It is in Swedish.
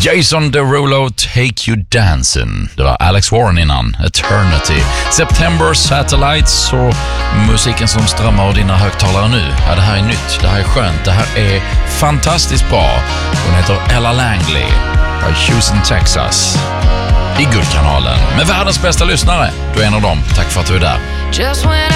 Jason Derulo, Take You Dancing. Det var Alex Warren innan, Eternity. September Satellites och musiken som strömmar av dina högtalare nu. Ja, det här är nytt, det här är skönt, det här är fantastiskt bra. Hon heter Ella Langley, Houston, Texas. I Guldkanalen. Med världens bästa lyssnare. Du är en av dem. Tack för att du är där.